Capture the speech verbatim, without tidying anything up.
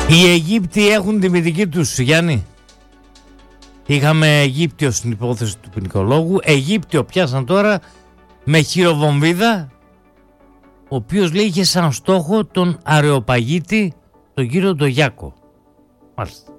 Οι Αιγύπτιοι έχουν τιμητική τους, Γιάννη. Είχαμε Αιγύπτιο στην υπόθεση του ποινικολόγου. Αιγύπτιο πιάσαν τώρα με χειροβομβίδα, ο οποίος λέει είχε σαν στόχο τον αρεοπαγίτη, τον κύριο Ντογιάκο. Μάλιστα.